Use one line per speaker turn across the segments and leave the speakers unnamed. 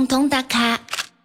通通打卡。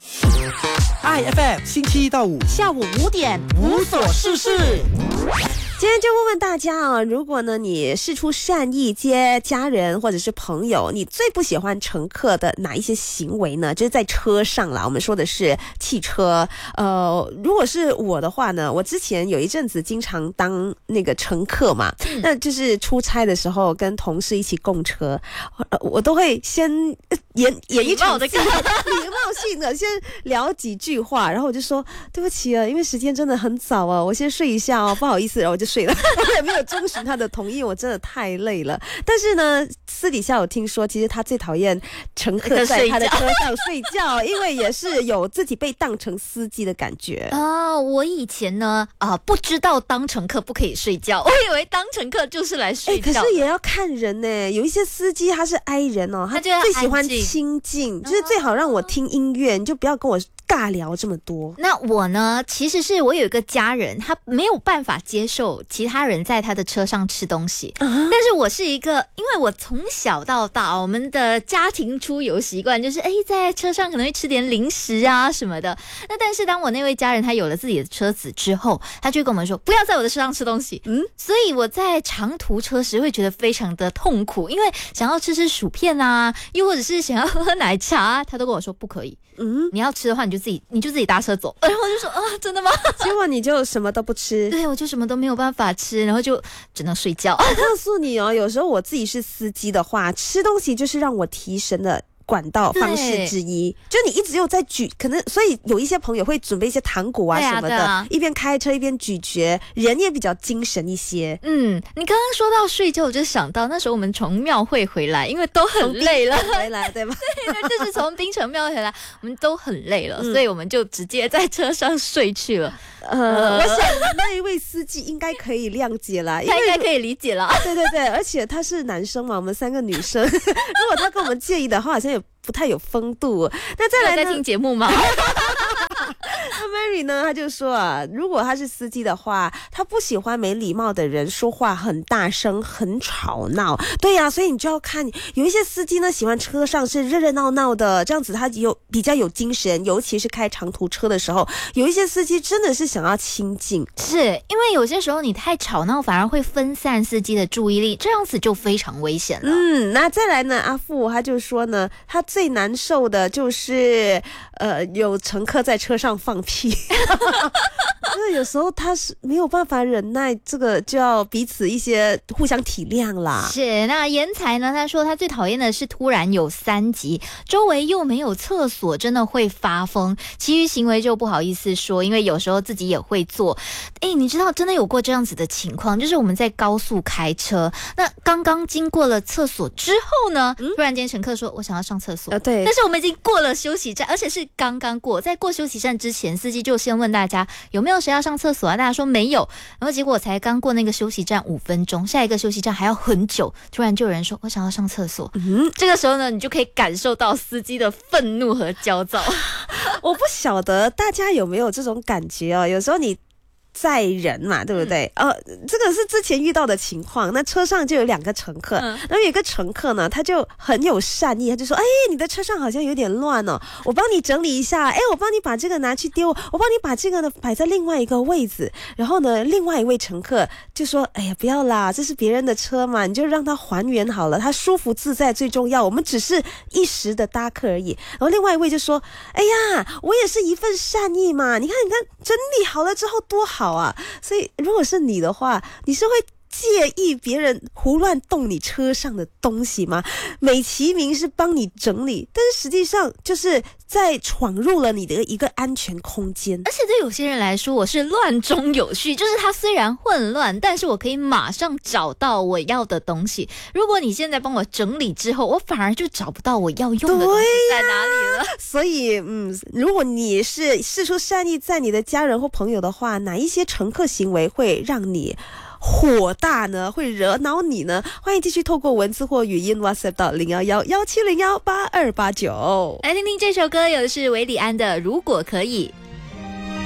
IFM 星期一到五
下午5点
无所事事。
今天就问问大家啊，如果呢你释出善意接家人或者是朋友，你最不喜欢乘客的哪一些行为呢？就是在车上啦，我们说的是汽车。如果是我的话呢，我之前有一阵子经常当那个乘客嘛，那就是出差的时候跟同事一起共车，我都会先演一场戏，礼貌性的先聊几句话，然后我就说对不起啊，因为时间真的很早啊，我先睡一下哦，不好意思，然后我就睡了。我也没有遵循他的同意，我真的太累了。但是呢，私底下有听说，其实他最讨厌乘客在他的车上睡觉，因为也是有自己被当成司机的感觉。
我以前呢不知道当乘客不可以睡觉，我以为当乘客就是来睡觉。
可是也要看人呢，有一些司机他是 I 人哦，他最喜欢清静，就是最好让我听音乐，你就不要跟我尬聊这么多。
那我呢，其实是我有一个家人，他没有办法接受其他人在他的车上吃东西，但是我是一个，因为我从小到大我们的家庭出游习惯就是在车上可能会吃点零食啊什么的。那但是当我那位家人他有了自己的车子之后，他就跟我们说不要在我的车上吃东西。所以我在长途车时会觉得非常的痛苦，因为想要吃薯片啊，又或者是想要喝奶茶，他都跟我说不可以。你要吃的话你就自己搭车走。然后我就说真的吗？
结果你就什么都不吃。
对，我就什么都没有办法吃，然后就只能睡觉。
我告诉你哦，有时候我自己是司机的话，吃东西就是让我提神的管道方式之一，就你一直有在咀，可能所以有一些朋友会准备一些糖果啊什么的，一边开车一边咀嚼，人也比较精神一些。
你刚刚说到睡觉，我就想到那时候我们从庙会回来，因为都很累了，
回来对吧？
对，就是从槟城庙会回来，我们都很累了，所以我们就直接在车上睡去了。
我想那一位司机应该可以谅解啦，
他应该可以理解啦。
对，而且他是男生嘛，我们3个女生，如果他跟我们介意的话，好像也不太有风度。那再来呢？
在听节目吗？
那 Mary 呢，他就说啊，如果他是司机的话，他不喜欢没礼貌的人说话很大声很吵闹。对呀，所以你就要看，有一些司机呢喜欢车上是热热闹闹的，这样子他比较有精神，尤其是开长途车的时候。有一些司机真的是想要清静，
是因为有些时候你太吵闹反而会分散司机的注意力，这样子就非常危险了。
那再来呢，阿富他就说呢，他最难受的就是有乘客在车上放屁。因为有时候他是没有办法忍耐，这个就要彼此一些互相体谅啦。
是，那颜才呢，他说他最讨厌的是突然有3级，周围又没有厕所，真的会发疯。其余行为就不好意思说，因为有时候自己也会做。你知道真的有过这样子的情况，就是我们在高速开车，那刚刚经过了厕所之后呢，突然间乘客说我想要上厕所。
对，
但是我们已经过了休息站，而且是刚刚过，在过休息站之前，司机就先问大家有没有谁要上厕所啊？大家说没有，然后结果才刚过那个休息站5分钟，下一个休息站还要很久，突然就有人说我想要上厕所。这个时候呢，你就可以感受到司机的愤怒和焦躁。
我不晓得大家有没有这种感觉哦，有时候你载人嘛，对不对？这个是之前遇到的情况。那车上就有2个乘客，然后有一个乘客呢，他就很有善意，他就说：“你的车上好像有点乱哦，我帮你整理一下。我帮你把这个拿去丢，我帮你把这个呢摆在另外一个位置。”然后呢，另外一位乘客就说：“哎呀，不要啦，这是别人的车嘛，你就让他还原好了，他舒服自在最重要，我们只是一时的搭客而已。”然后另外一位就说：“哎呀，我也是一份善意嘛，你看，整理好了之后多好。”所以如果是你的话，你是会介意别人胡乱动你车上的东西吗？美其名是帮你整理，但是实际上就是在闯入了你的一个安全空间。
而且对有些人来说，我是乱中有序，就是它虽然混乱，但是我可以马上找到我要的东西。如果你现在帮我整理之后，我反而就找不到我要用的东西在哪里了。
所以如果你是释出善意在你的家人或朋友的话，哪一些乘客行为会让你火大呢？会惹恼你呢？欢迎继续透过文字或语音 WhatsApp 到011-1701-8289，
来听听这首歌，有的是韦礼安的《如果可以》。